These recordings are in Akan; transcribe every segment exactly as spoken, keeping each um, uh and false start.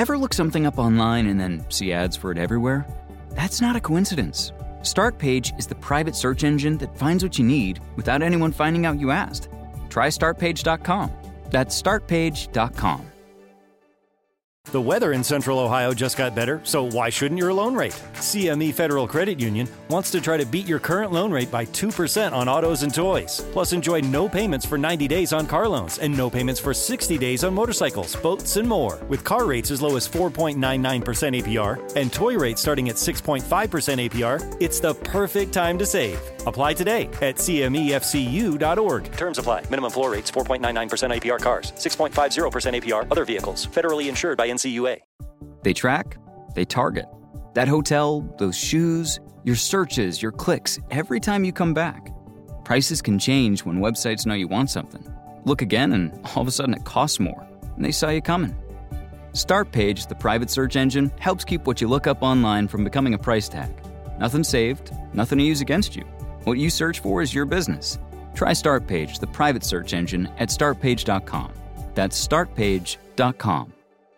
Ever look something up online and then see ads for it everywhere? That's not a coincidence. Startpage is the private search engine that finds what you need without anyone finding out you asked. Try start page dot com. That's start page dot com. The weather in Central Ohio just got better, so why shouldn't your loan rate? C M E Federal Credit Union wants to try to beat your current loan rate by two percent on autos and toys. Plus, enjoy no payments for ninety days on car loans and no payments for sixty days on motorcycles, boats, and more. With car rates as low as four point nine nine percent A P R and toy rates starting at six point five percent A P R, it's the perfect time to save. Apply today at C M E F C U dot org. Terms apply. Minimum floor rates four point nine nine percent A P R cars, six point five zero percent A P R other vehicles. Federally insured by N C U A. They track, they target. That hotel, those shoes, your searches, your clicks, every time you come back. Prices can change when websites know you want something. Look again and all of a sudden it costs more, and they saw you coming. Startpage, the private search engine, helps keep what you look up online from becoming a price tag. Nothing saved, nothing to use against you. What you search for is your business. Try Startpage, the private search engine, at start page dot com. That's start page dot com.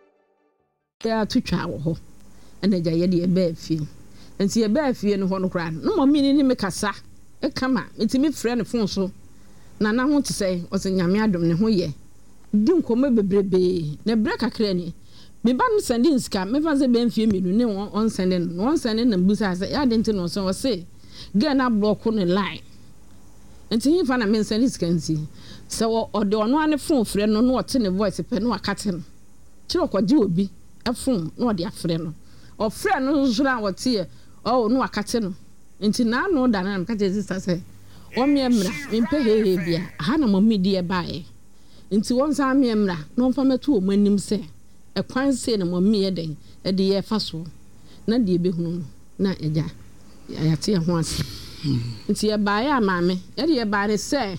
Yeah, to travel. And the Jayadi a bad fee. And see a bad fee and one cry. No more meaning in Mikasa. A come out. It's a me friend of Fonso. Now, I want to say, was in Yamiadum and Hoye. Don't come over, baby. Ne break a cranny. Me ban sending scam, me was a ben film, you know, on sending, one sending and boots as I didn't know, so I say. Get up block on a line. And see if I mean sending scanty. So, or the one phone friend, no, what's in the voice, a pen or cutting. Chilk what you be. A phone, no, dear friend. Or friend, no, should I what's here. Oh, no, a catino. Until now, no, that I'm catching this, I say. Oh, me, in pay, dear, Hannah, me, dear, bye. Into one time, me, no, for me, two, when him say. A quine say, no, me, a day, a dear fast. Not dear, be home, not a ja. I tell you once. It's your buyer, mammy, a dear body say.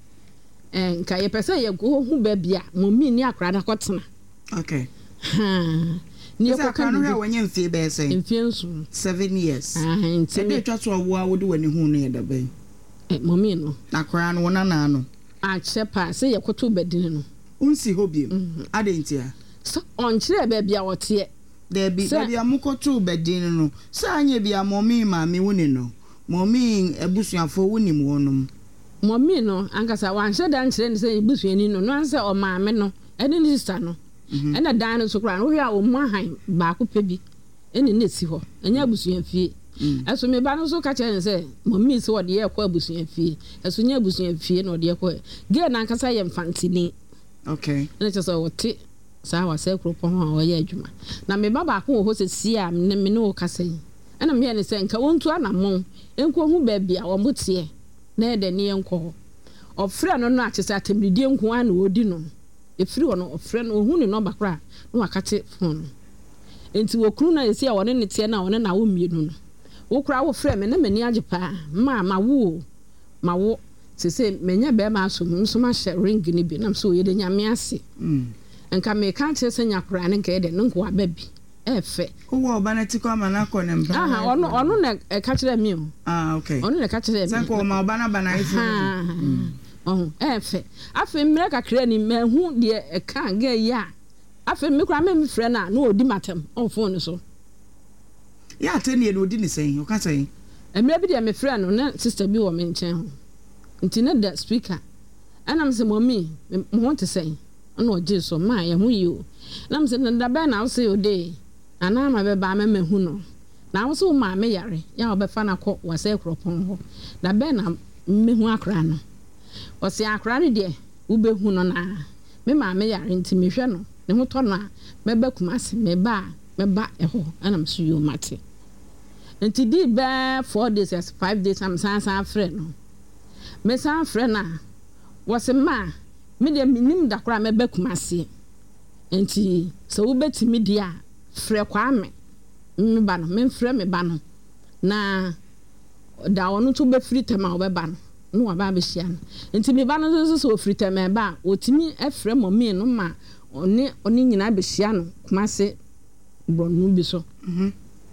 And can you say you go who baby, mommy, near Crana Cotton? Okay. Ha. Near Canoa when you see bear saying, seven years. Ah, and say, they just what would do when you near the bay. Eh, Momino, na crown one anano. I chepa say you could two bedino. Unsi hobby, I didn't hear. So on chair baby, I was here. There be baby a muko two bedino. Sanya be a mommy, mammy, winning. Mommy, a bushing for winning one. Momino, Ancasa, one said, and say, bushing no answer or mamma no, and in his son. And a dinosaur crown, we are on my hind, Baku Pebby, and in this ho, and your bushing fee. As we may ban so catch and say, Mommy is what the air quail bushing fee, as we near bushing fee, no dear quail. Get an Ancasa and fancy me. Okay. Let us all tit. So I was say, Cropon or Yajuma. Now, me Baba who was a Siam, Nemino Cassay. And I'm merely saying, Kawan to Anamon, and Quamu baby, our Mutsier, near the near call. Or friend or not, is at him, the young one would know. If you are not a friend or who know Bacra, no, I cut it phone. Into a crooner is here on any tenor on an hour, you know. O crowd friend and a many Japan, ma, my woo, my wo, to say, many bear mass, so much ring guinea bean, I'm so you didn't yammy. And can make can't say your crying and get a nunqua baby. Eh, fe. Who will banity come and knock on them? Ah, or no, or no, a catch them meal. Ah, okay. Only a catch them. Thank you, my banana banana. Oh, eh, fe. I feel make a cranny man who dear a can't get ya. I feel me cram friend, no dimatum, or phone so. Yeah, ten year no didn't say, you can't say. And maybe I'm a friend, or not sister be or mention. Until that speaker. And I'm saying, mommy, want to say. No, just so my, and who you. I'm saying, the band I'll say your day. And I'm a baby, me who know. Now, so my Mary, y'all be fan of was a crop on her. The band me who are crying. Was the acrani dear, who be who no me my Mary intimation. The motona, me back mass, me ba, me ba a ho, and I'm sure you matty. And to did bear four days as five days, I'm sans our friend. Me sans friend was a man. Me de minim da kra me bekumase enti so wo betimi dia frɛ kwa me me ba no me frɛ me ba no na da wono to be free tema wo be ba no no wa ba be hia no enti me ba no so so free tema ba otimi e frɛ mo me no ma oni oni nyina be hia no kumase bronu bi so mhm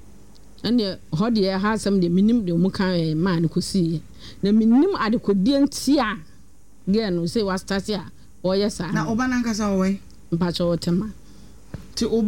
ene ho de ha sam de minim de mu kan e ma ne kosi na minim ade kodie ntia ge no say was start here. Oh yes sir. Na oba nankasa owe. Mpacho otema. Ti